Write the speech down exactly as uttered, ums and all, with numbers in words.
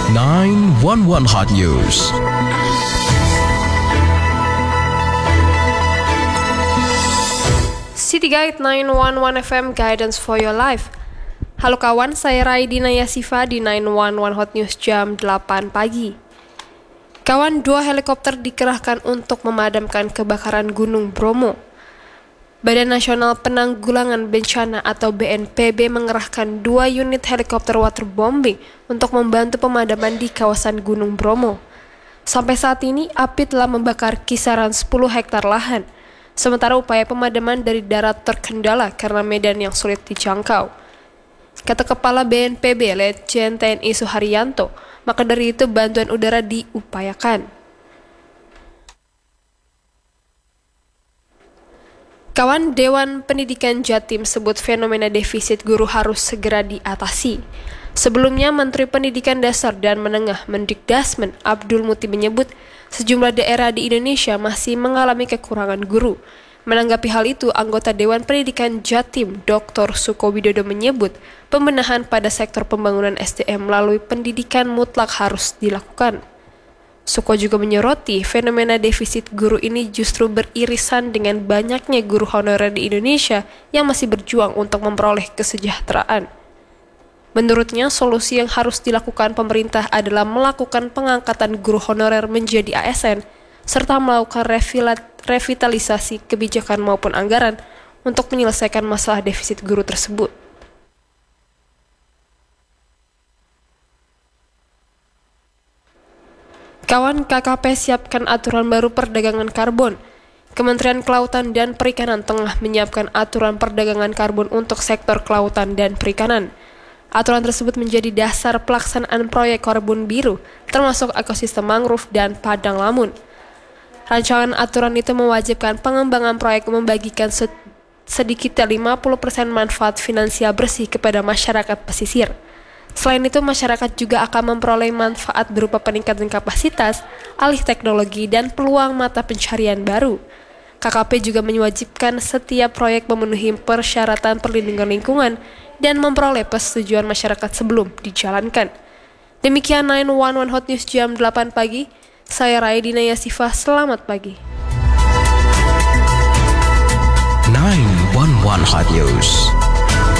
nine one one Hot News. City Guide nine one one F M Guidance for Your Life. Halo kawan, saya Raidina Yasifa di nine one one Hot News jam delapan pagi. Kawan, dua helikopter dikerahkan untuk memadamkan kebakaran Gunung Bromo. Badan Nasional Penanggulangan Bencana atau B N P B mengerahkan dua unit helikopter waterbombing untuk membantu pemadaman di kawasan Gunung Bromo. Sampai saat ini, api telah membakar kisaran sepuluh hektar lahan, sementara upaya pemadaman dari darat terkendala karena medan yang sulit dijangkau. Kata Kepala B N P B, Letjen T N I Suharyanto, maka dari itu bantuan udara diupayakan. Kawan, Dewan Pendidikan Jatim sebut fenomena defisit guru harus segera diatasi. Sebelumnya, Menteri Pendidikan Dasar dan Menengah Mendikdasmen Abdul Muti menyebut sejumlah daerah di Indonesia masih mengalami kekurangan guru. Menanggapi hal itu, anggota Dewan Pendidikan Jatim Doktor Suko Widodo menyebut pembenahan pada sektor pembangunan S D M melalui pendidikan mutlak harus dilakukan. Suko juga menyoroti fenomena defisit guru ini justru beririsan dengan banyaknya guru honorer di Indonesia yang masih berjuang untuk memperoleh kesejahteraan. Menurutnya, solusi yang harus dilakukan pemerintah adalah melakukan pengangkatan guru honorer menjadi A S N, serta melakukan revitalisasi kebijakan maupun anggaran untuk menyelesaikan masalah defisit guru tersebut. Kawan, K K P siapkan aturan baru perdagangan karbon. Kementerian Kelautan dan Perikanan tengah menyiapkan aturan perdagangan karbon untuk sektor kelautan dan perikanan. Aturan tersebut menjadi dasar pelaksanaan proyek karbon biru, termasuk ekosistem mangrove dan padang lamun. Rancangan aturan itu mewajibkan pengembangan proyek membagikan sedikitnya lima puluh persen manfaat finansial bersih kepada masyarakat pesisir. Selain itu, masyarakat juga akan memperoleh manfaat berupa peningkatan kapasitas, alih teknologi, dan peluang mata pencarian baru. K K P juga mewajibkan setiap proyek memenuhi persyaratan perlindungan lingkungan dan memperoleh persetujuan masyarakat sebelum dijalankan. Demikian nine one one Hot News jam delapan pagi. Saya Raidina Yasifa, selamat pagi. nine one one Hot News.